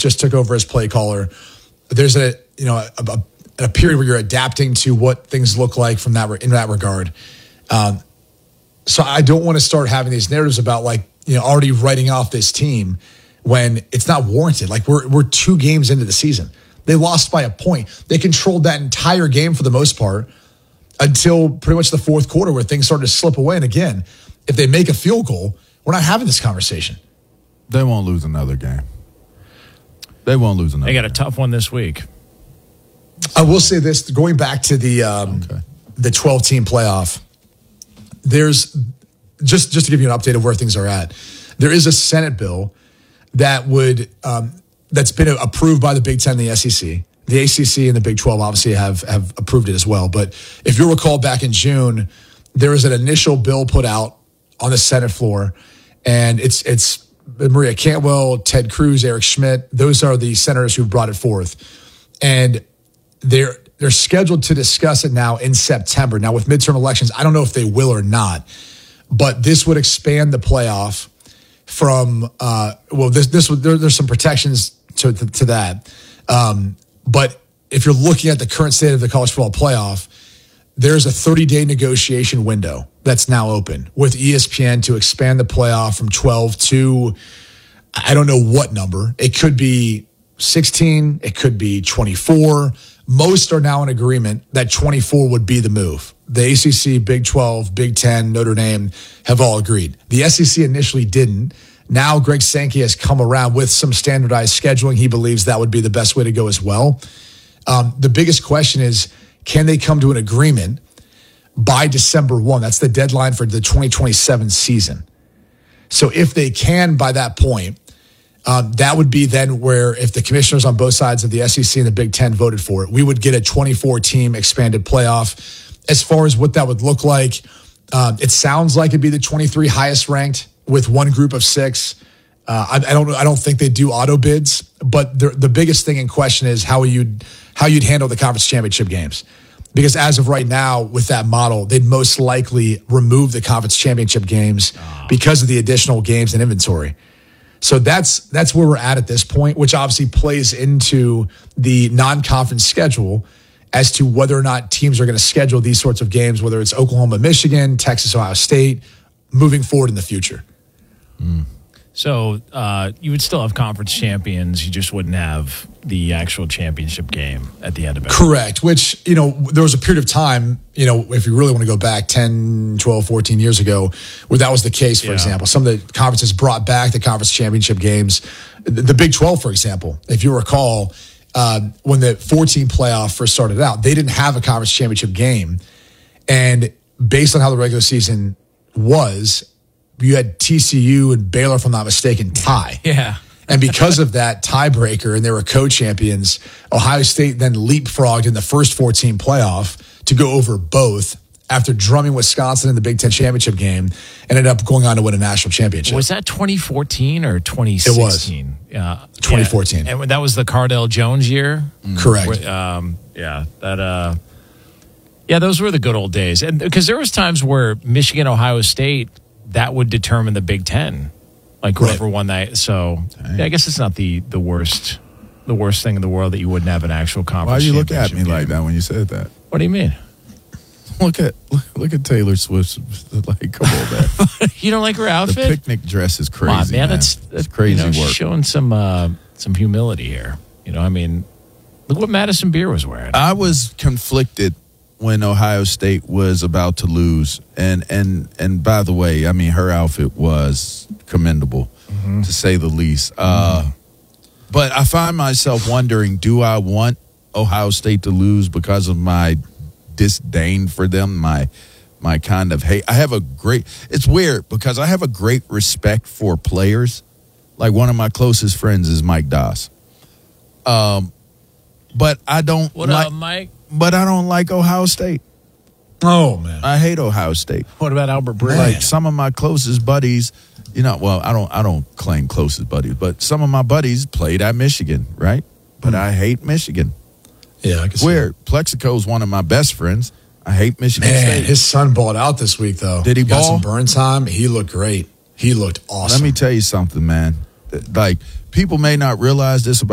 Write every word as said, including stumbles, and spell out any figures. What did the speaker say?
just took over as play caller. There's a you know a, a, a period where you're adapting to what things look like from that in that regard. Um, so I don't want to start having these narratives about like you know already writing off this team when it's not warranted. Like we're we're two games into the season. They lost by a point. They controlled that entire game for the most part until pretty much the fourth quarter where things started to slip away. And again, if they make a field goal, we're not having this conversation. They won't lose another game. They won't lose another They got a game. tough one this week. I will say this, going back to the um, Okay. the twelve-team playoff, there's, just, just to give you an update of where things are at, there is a Senate bill that would, um, that's been approved by the Big Ten and the S E C. The A C C and the Big twelve obviously have, have approved it as well. But if you'll recall back in June, there was an initial bill put out on the Senate floor, and it's it's Maria Cantwell, Ted Cruz, Eric Schmidt. Those are the senators who brought it forth. And they're they're scheduled to discuss it now in September. Now, with midterm elections, I don't know if they will or not, but this would expand the playoff from, uh, well, this this would, there, there's some protections to, to, to that. Um, but if you're looking at the current state of the college football playoff, there's a thirty-day negotiation window that's now open with E S P N to expand the playoff from twelve to, I don't know what number. It could be sixteen. It could be twenty-four. Most are now in agreement that twenty-four would be the move. The A C C, Big twelve, Big ten, Notre Dame have all agreed. The S E C initially didn't. Now Greg Sankey has come around with some standardized scheduling. He believes that would be the best way to go as well. Um, the biggest question is, can they come to an agreement by December first? That's the deadline for the twenty twenty-seven season. So if they can by that point, um, that would be then where if the commissioners on both sides of the S E C and the Big Ten voted for it, we would get a twenty-four team expanded playoff. As far as what that would look like, um, it sounds like it'd be the twenty-three highest ranked with one group of six. Uh, I, I don't I don't think they do auto bids, but the, the biggest thing in question is how you'd how you'd handle the conference championship games. Because as of right now, with that model, they'd most likely remove the conference championship games oh. because of the additional games and inventory. So that's that's where we're at at this point, which obviously plays into the non-conference schedule as to whether or not teams are going to schedule these sorts of games, whether it's Oklahoma, Michigan, Texas, Ohio State, moving forward in the future. Mm. So uh, you would still have conference champions. You just wouldn't have the actual championship game at the end of it. Correct, which, you know, there was a period of time, you know, if you really want to go back ten, twelve, fourteen years ago, where that was the case, for yeah. example. Some of the conferences brought back the conference championship games. The, the Big twelve, for example, if you recall, uh, when the fourteen playoff first started out, they didn't have a conference championship game. And based on how the regular season was, you had T C U and Baylor, if I'm not mistaken, tie. Yeah. And because of that tiebreaker, and they were co-champions, Ohio State then leapfrogged in the first fourteen playoff to go over both after drumming Wisconsin in the Big Ten championship game, and ended up going on to win a national championship. Was that twenty fourteen or twenty sixteen? It was. Uh, twenty fourteen. Yeah. And that was the Cardell Jones year? Correct. Where, um, yeah. That. Uh, yeah, those were the good old days. And because there was times where Michigan, Ohio State, that would determine the Big Ten, like whoever right. won that. So yeah, I guess it's not the the worst the worst thing in the world that you wouldn't have an actual conference. Why you look at me game. like that when you said that? What do you mean? Look at look at Taylor Swift. Like, come on, man. You don't like her outfit? The picnic dress is crazy, Come on, man. man. That's, that's crazy you know, work. Showing some uh, some humility here. You know, I mean, look what Madison Beer was wearing. I was conflicted when Ohio State was about to lose. And and and by the way, I mean, her outfit was commendable, mm-hmm. to say the least. Uh, mm-hmm. But I find myself wondering, do I want Ohio State to lose because of my disdain for them, my my kind of hate? I have a great, it's weird because I have a great respect for players. Like, one of my closest friends is Mike Doss. Um, but I don't What like, up, Mike? But I don't like Ohio State. Oh, man. I hate Ohio State. What about Albert Bridge? Like, some of my closest buddies, you know, well, I don't I don't claim closest buddies, but some of my buddies played at Michigan, right? But mm. I hate Michigan. Yeah, I can see Weird. Plexico is one of my best friends. I hate Michigan Man, State. his son balled out this week, though. Did he got ball? some burn time. He looked great. He looked awesome. Let me tell you something, man. Like, people may not realize this about